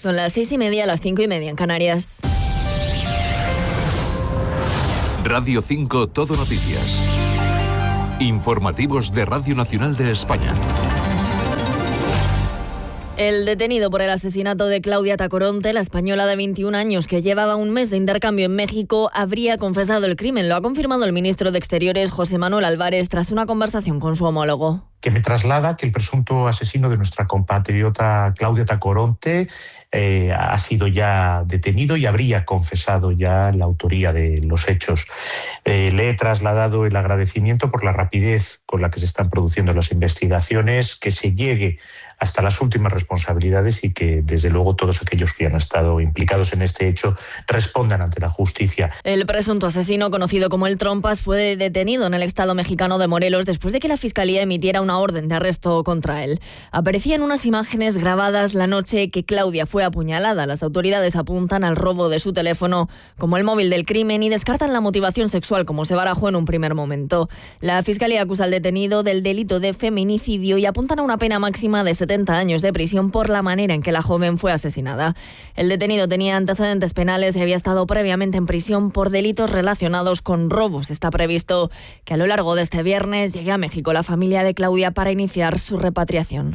Son las 6:30, las 5:30 en Canarias. Radio 5 Todo Noticias. Informativos de Radio Nacional de España. El detenido por el asesinato de Claudia Tacoronte, la española de 21 años que llevaba un mes de intercambio en México, habría confesado el crimen. Lo ha confirmado el ministro de Exteriores, José Manuel Álvarez, tras una conversación con su homólogo. Que me traslada que el presunto asesino de nuestra compatriota Claudia Tacoronte ha sido ya detenido y habría confesado ya la autoría de los hechos. Le he trasladado el agradecimiento por la rapidez con la que se están produciendo las investigaciones, que se llegue hasta las últimas responsabilidades y que, desde luego, todos aquellos que han estado implicados en este hecho respondan ante la justicia. El presunto asesino, conocido como el Trompas, fue detenido en el estado mexicano de Morelos después de que la Fiscalía emitiera una orden de arresto contra él. Aparecían unas imágenes grabadas la noche que Claudia fue apuñalada. Las autoridades apuntan al robo de su teléfono como el móvil del crimen y descartan la motivación sexual, como se barajó en un primer momento. La Fiscalía acusa al detenido del delito de feminicidio y apuntan a una pena máxima de 70 años de prisión por la manera en que la joven fue asesinada. El detenido tenía antecedentes penales y había estado previamente en prisión por delitos relacionados con robos. Está previsto que a lo largo de este viernes llegue a México la familia de Claudia para iniciar su repatriación.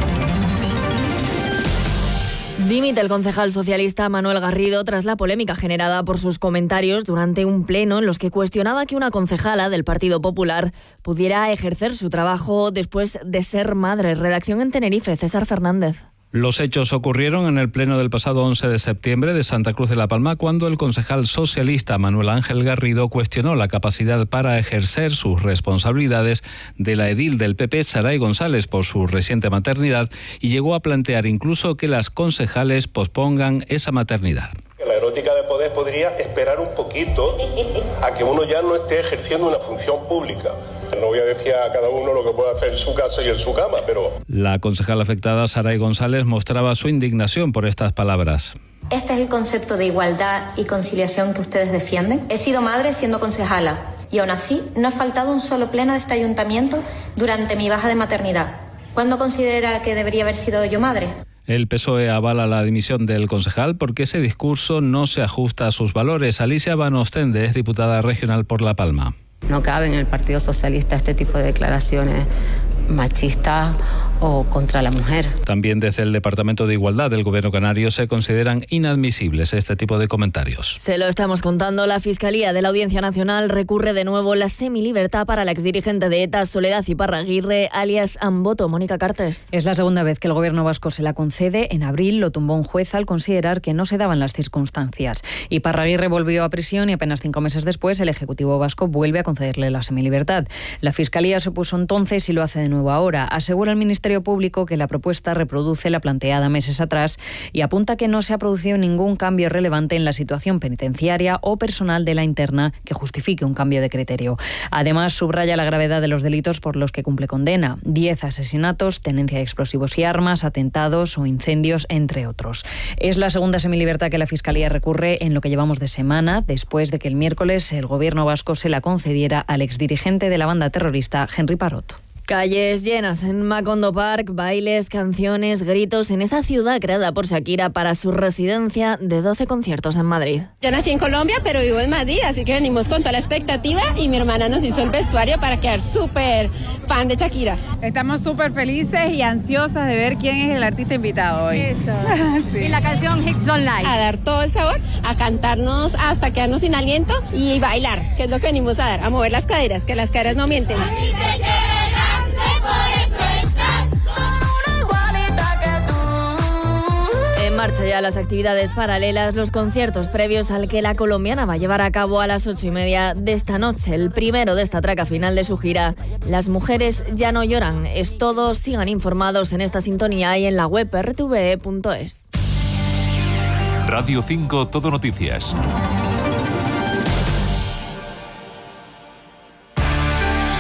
Dimite el concejal socialista Manuel Garrido tras la polémica generada por sus comentarios durante un pleno en los que cuestionaba que una concejala del Partido Popular pudiera ejercer su trabajo después de ser madre. Redacción en Tenerife, César Fernández. Los hechos ocurrieron en el pleno del pasado 11 de septiembre de Santa Cruz de la Palma, cuando el concejal socialista Manuel Ángel Garrido cuestionó la capacidad para ejercer sus responsabilidades de la edil del PP, Saray González, por su reciente maternidad, y llegó a plantear incluso que las concejales pospongan esa maternidad. La erótica de poder podría esperar un poquito a que uno ya no esté ejerciendo una función pública. No voy a decir a cada uno lo que puede hacer en su casa y en su cama, pero... La concejala afectada, Saray González, mostraba su indignación por estas palabras. ¿Este es el concepto de igualdad y conciliación que ustedes defienden? He sido madre siendo concejala y aún así no ha faltado un solo pleno de este ayuntamiento durante mi baja de maternidad. ¿Cuándo considera que debería haber sido yo madre? El PSOE avala la dimisión del concejal porque ese discurso no se ajusta a sus valores. Alicia Van Ostende es diputada regional por La Palma. No cabe en el Partido Socialista este tipo de declaraciones machistas o contra la mujer. También desde el Departamento de Igualdad del Gobierno canario se consideran inadmisibles este tipo de comentarios. Se lo estamos contando. La Fiscalía de la Audiencia Nacional recurre de nuevo la semilibertad para la exdirigente de ETA, Soledad Iparraguirre, alias Amboto. Mónica Cartes. Es la segunda vez que el Gobierno vasco se la concede. En abril lo tumbó un juez al considerar que no se daban las circunstancias. Iparraguirre volvió a prisión y apenas 5 meses después el Ejecutivo vasco vuelve a concederle la semilibertad. La Fiscalía se opuso entonces y lo hace de nuevo ahora. Asegura el Ministerio Público que la propuesta reproduce la planteada meses atrás y apunta que no se ha producido ningún cambio relevante en la situación penitenciaria o personal de la interna que justifique un cambio de criterio. Además, subraya la gravedad de los delitos por los que cumple condena: 10 asesinatos, tenencia de explosivos y armas, atentados o incendios, entre otros. Es la segunda semilibertad que la Fiscalía recurre en lo que llevamos de semana, después de que el miércoles el Gobierno vasco se la concediera al exdirigente de la banda terrorista, Henry Parot. Calles llenas en Macondo Park, bailes, canciones, gritos en esa ciudad creada por Shakira para su residencia de 12 conciertos en Madrid. Yo nací en Colombia, pero vivo en Madrid, así que venimos con toda la expectativa y mi hermana nos hizo el vestuario para quedar súper fan de Shakira. Estamos súper felices y ansiosas de ver quién es el artista invitado hoy. Eso. Sí. Y la canción Hits Online. A dar todo el sabor, a cantarnos hasta quedarnos sin aliento y bailar, que es lo que venimos a dar, a mover las caderas, que las caderas no mienten. En marcha ya las actividades paralelas, los conciertos previos al que la colombiana va a llevar a cabo a las 8:30 de esta noche, el primero de esta traca final de su gira. Las mujeres ya no lloran. Es todo. Sigan informados en esta sintonía y en la web rtve.es. Radio 5 Todo Noticias.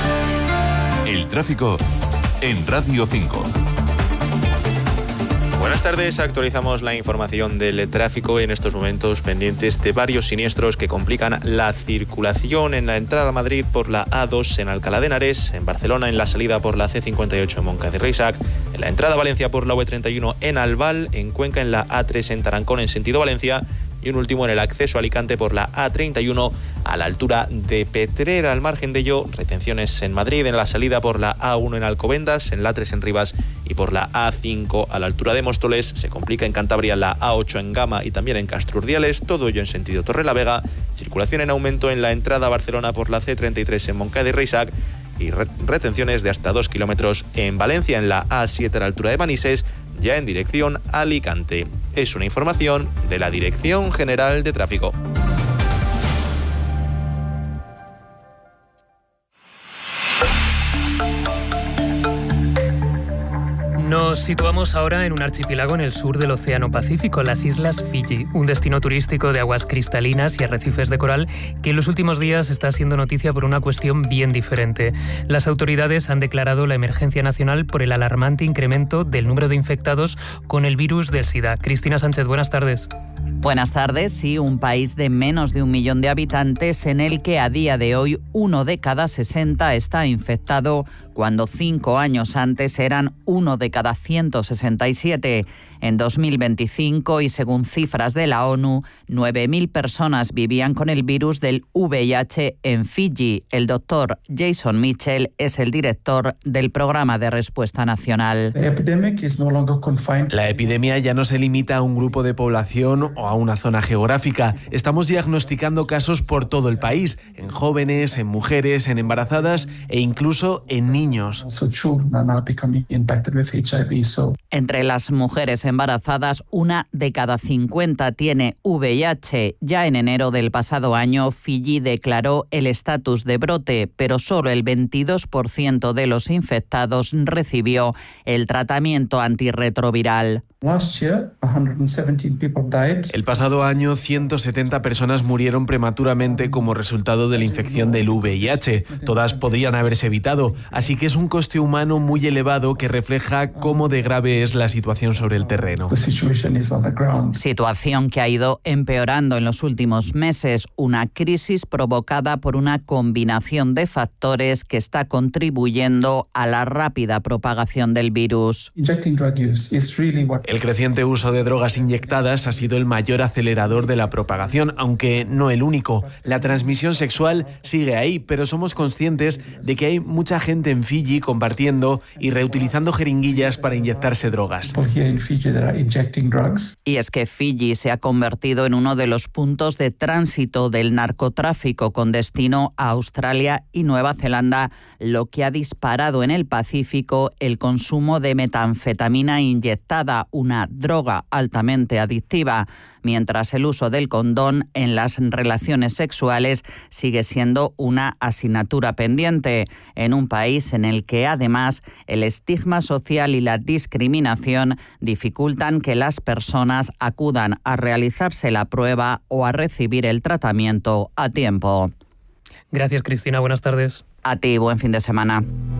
El tráfico en Radio 5. Buenas Buenas tardes, actualizamos la información del tráfico en estos momentos pendientes de varios siniestros que complican la circulación en la entrada a Madrid por la A2 en Alcalá de Henares, en Barcelona en la salida por la C58 en Moncada y Reixac, en la entrada a Valencia por la V31 en Albal, en Cuenca en la A3 en Tarancón en sentido Valencia y un último en el acceso a Alicante por la A31 a la altura de Petrera. Al margen de ello, retenciones en Madrid en la salida por la A1 en Alcobendas, en la A3 en Rivas y por la A5 a la altura de Móstoles. Se complica en Cantabria la A8 en Gama y también en Castro Urdiales, todo ello en sentido Torrelavega. Circulación en aumento en la entrada a Barcelona por la C33 en Moncada y Reixac y retenciones de hasta 2 kilómetros en Valencia en la A7 a la altura de Manises, ya en dirección a Alicante. Es una información de la Dirección General de Tráfico. Nos situamos ahora en un archipiélago en el sur del Océano Pacífico, las Islas Fiji, un destino turístico de aguas cristalinas y arrecifes de coral que en los últimos días está siendo noticia por una cuestión bien diferente. Las autoridades han declarado la emergencia nacional por el alarmante incremento del número de infectados con el virus del SIDA. Cristina Sánchez, buenas tardes. Buenas tardes. Sí, un país de menos de 1 millón de habitantes en el que a día de hoy 1 de cada 60 está infectado, cuando 5 años antes eran 1 de cada 167. En 2025, y según cifras de la ONU, 9.000 personas vivían con el virus del VIH en Fiji. El doctor Jason Mitchell es el director del Programa de Respuesta Nacional. La epidemia ya no se limita a un grupo de población o a una zona geográfica. Estamos diagnosticando casos por todo el país, en jóvenes, en mujeres, en embarazadas e incluso en niños. Entre las mujeres embarazadas, 1 de cada 50 tiene VIH. Ya en enero del pasado año, Fiji declaró el estatus de brote, pero solo el 22% de los infectados recibió el tratamiento antirretroviral. El pasado año, 170 personas murieron prematuramente como resultado de la infección del VIH. Todas podrían haberse evitado, así que es un coste humano muy elevado que refleja cómo de grave es la situación sobre el terreno. Situación que ha ido empeorando en los últimos meses, una crisis provocada por una combinación de factores que está contribuyendo a la rápida propagación del virus. El creciente uso de drogas inyectadas ha sido el mayor acelerador de la propagación, aunque no el único. La transmisión sexual sigue ahí, pero somos conscientes de que hay mucha gente en Fiji compartiendo y reutilizando jeringuillas para inyectarse drogas. Y es que Fiji se ha convertido en uno de los puntos de tránsito del narcotráfico con destino a Australia y Nueva Zelanda, lo que ha disparado en el Pacífico el consumo de metanfetamina inyectada, una droga altamente adictiva, mientras el uso del condón en las relaciones sexuales sigue siendo una asignatura pendiente, en un país en el que además el estigma social y la discriminación dificultan que las personas acudan a realizarse la prueba o a recibir el tratamiento a tiempo. Gracias, Cristina. Buenas tardes. A ti, buen fin de semana.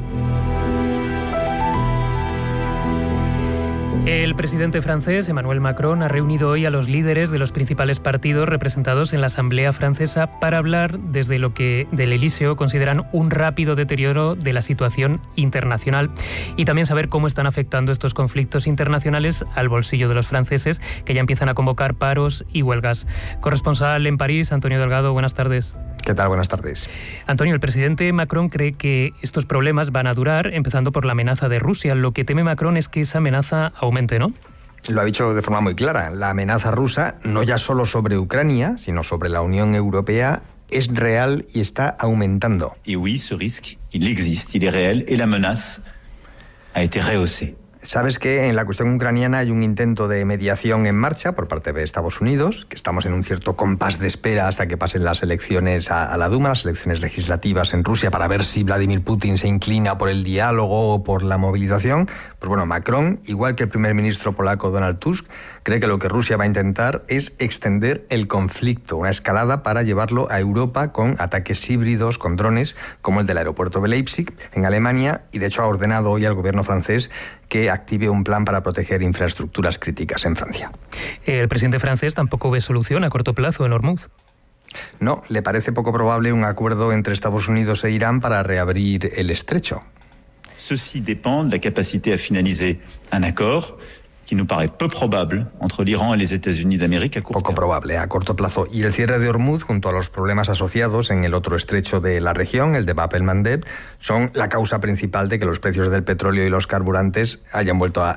El presidente francés, Emmanuel Macron, ha reunido hoy a los líderes de los principales partidos representados en la Asamblea francesa para hablar desde lo que del Elíseo consideran un rápido deterioro de la situación internacional y también saber cómo están afectando estos conflictos internacionales al bolsillo de los franceses, que ya empiezan a convocar paros y huelgas. Corresponsal en París, Antonio Delgado, buenas tardes. ¿Qué tal? Buenas tardes. Antonio, el presidente Macron cree que estos problemas van a durar, empezando por la amenaza de Rusia. Lo que teme Macron es que esa amenaza aumente, ¿no? Lo ha dicho de forma muy clara. La amenaza rusa, no ya solo sobre Ucrania, sino sobre la Unión Europea, es real y está aumentando. Y oui, ce risque, il existe, il est réel, et la menace a été rehaussée. Sabes que en la cuestión ucraniana hay un intento de mediación en marcha por parte de Estados Unidos, que estamos en un cierto compás de espera hasta que pasen las elecciones a la Duma, las elecciones legislativas en Rusia, para ver si Vladimir Putin se inclina por el diálogo o por la movilización. Pues bueno, Macron, igual que el primer ministro polaco Donald Tusk, cree que lo que Rusia va a intentar es extender el conflicto, una escalada para llevarlo a Europa con ataques híbridos, con drones, como el del aeropuerto de Leipzig, en Alemania, y de hecho ha ordenado hoy al gobierno francés que active un plan para proteger infraestructuras críticas en Francia. El presidente francés tampoco ve solución a corto plazo en Hormuz. No, le parece poco probable un acuerdo entre Estados Unidos e Irán para reabrir el estrecho. Ceci dépend de la capacité à finaliser un accord qui nous paraît peu probable entre l'Iran et les États-Unis d'Amérique à court Poco probable a corto plazo. Y el cierre de Hormuz, junto a los problemas asociados en el otro estrecho de la región, el de Bab el-Mandeb, son la causa principal de que los precios del petróleo y los carburantes hayan vuelto a